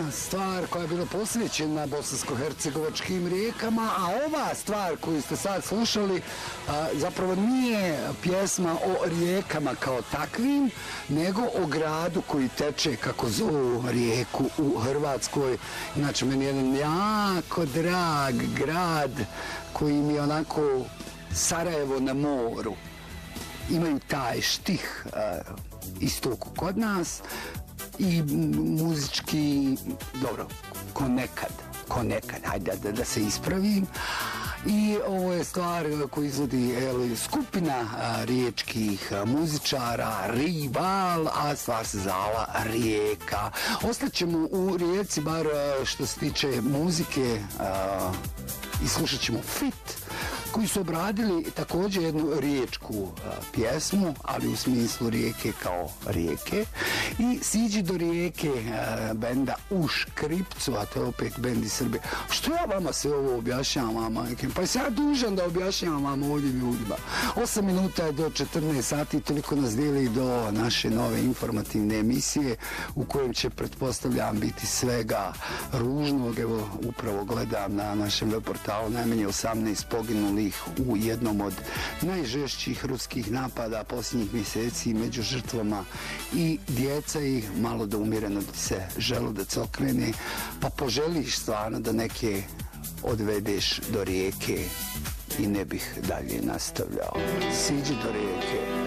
stvar koja je bila posvećena bosansko-hercegovačkim rijekama, a ova stvar koju ste sad slušali zapravo nije pjesma o rijekama kao takvim, nego o gradu koji teče kako zovu rijeku u Hrvatskoj. Inače, meni je jedan jako drag grad koji mi je onako Sarajevo na moru. Imaju taj štih istoku kod nas i muzički, dobro, ko nekad, hajde da se ispravim. I ovo je stvar koju izvodi skupina riječkih muzičara, Rival, a stvar se zvala Rijeka. Ostaćemo u Rijeci, bar što se tiče muzike, i slušat ćemo Fit, koji su obradili također jednu riječku pjesmu, ali u smislu rijeke kao rijeke. I Siđi do rijeke benda U Škripcu, a to je opet bend iz Srbije. Što ja vama sve ovo objašnjavam, majke? Pa sam ja dužan da objašnjavam ovdje ljudima. 8 minuta je do 14 sati, toliko nas dijeli do naše nove informativne emisije u kojem će, pretpostavljam, biti svega ružnog. Evo, upravo gledam na našem web portalu najmanje 18 poginulih u jednom od najžešćih ruskih napada posljednjih mjeseci među žrtvama, i djeca ih malo da umireno se želudac okrene, pa poželiš stvarno da neke odvedeš do rijeke i ne bih dalje nastavljao. Siđi do rijeke.